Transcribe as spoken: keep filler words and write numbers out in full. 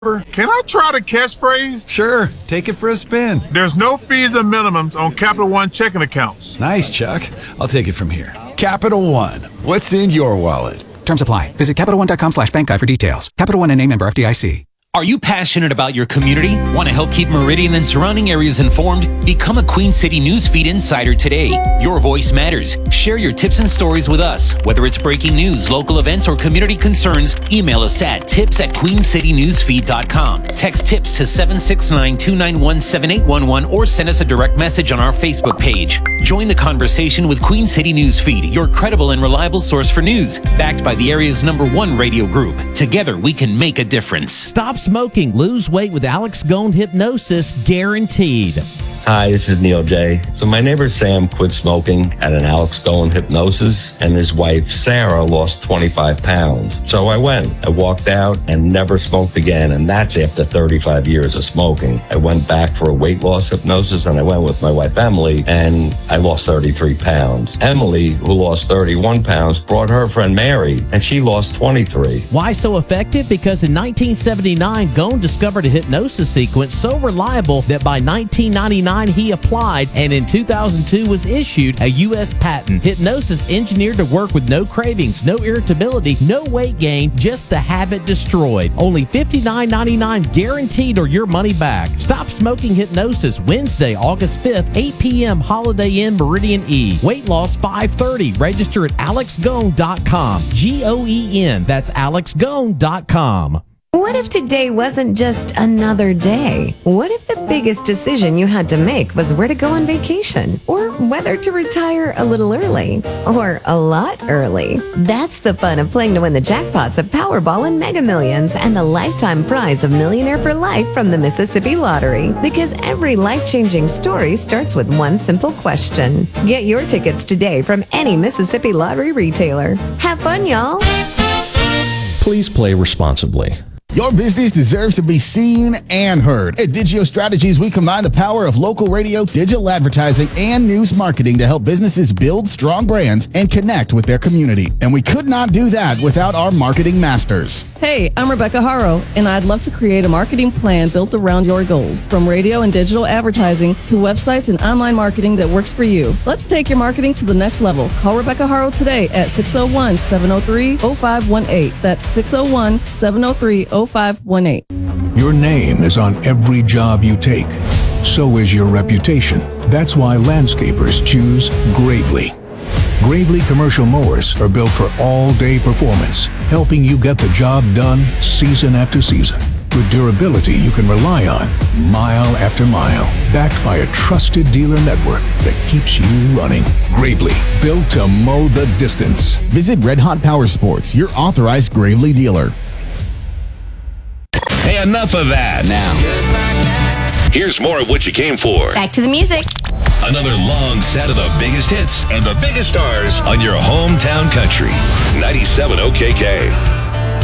Can I try the catchphrase? Sure, take it for a spin. There's no fees or minimums on Capital One checking accounts. Nice, Chuck. I'll take it from here. Capital One. What's in your wallet? Terms apply. Visit CapitalOne.com slash bank guide for details. Capital One N A member F D I C. Are you passionate about your community? Want to help keep Meridian and surrounding areas informed? Become a Queen City Newsfeed Insider today. Your voice matters. Share your tips and stories with us. Whether it's breaking news, local events, or community concerns, email us at tips at queen city newsfeed dot com. Text tips to seven six nine, two nine one, seven eight one one or send us a direct message on our Facebook page. Join the conversation with Queen City Newsfeed, your credible and reliable source for news, backed by the area's number one radio group. Together, we can make a difference. Stop smoking. Lose weight with Alex Gone Hypnosis, guaranteed. Hi, this is Neil J. So my neighbor Sam quit smoking at an Alex Gone Hypnosis, and his wife Sarah lost twenty-five pounds. So I went. I walked out and never smoked again, and that's after thirty-five years of smoking. I went back for a weight loss hypnosis, and I went with my wife Emily, and I lost thirty-three pounds. Emily, who lost thirty-one pounds, brought her friend Mary, and she lost twenty-three. Why so effective? Because in nineteen seventy-nine, Gone discovered a hypnosis sequence so reliable that by nineteen ninety-nine, he applied, and in two thousand two was issued a U S patent. Hypnosis engineered to work with no cravings, no irritability, no weight gain, just the habit destroyed. Only fifty-nine ninety-nine guaranteed or your money back. Stop Smoking Hypnosis, Wednesday, August fifth, eight p.m. Holiday Inn, Meridian E. Weight loss five thirty. Register at alex gone dot com. G O E N. That's alex gone dot com. What if today wasn't just another day? What if the biggest decision you had to make was where to go on vacation? Or whether to retire a little early? Or a lot early? That's the fun of playing to win the jackpots of Powerball and Mega Millions and the lifetime prize of Millionaire for Life from the Mississippi Lottery. Because every life-changing story starts with one simple question. Get your tickets today from any Mississippi Lottery retailer. Have fun, y'all! Please play responsibly. Your business deserves to be seen and heard. At Digio Strategies, we combine the power of local radio, digital advertising, and news marketing to help businesses build strong brands and connect with their community. And we could not do that without our marketing masters. Hey, I'm Rebecca Haro, and I'd love to create a marketing plan built around your goals, from radio and digital advertising to websites and online marketing that works for you. Let's take your marketing to the next level. Call Rebecca Haro today at six oh one, seven oh three, oh five one eight. That's six oh one, seven oh three, oh five one eight. Your name is on every job you take. So is your reputation. That's why landscapers choose Gravely. Gravely commercial mowers are built for all-day performance, helping you get the job done season after season. With durability you can rely on mile after mile, backed by a trusted dealer network that keeps you running. Gravely, built to mow the distance. Visit Red Hot Power Sports, your authorized Gravely dealer. Hey, enough of that. Now, here's more of what you came for. back to the music. Another long set of the biggest hits and the biggest stars on your hometown country. ninety-seven O K K.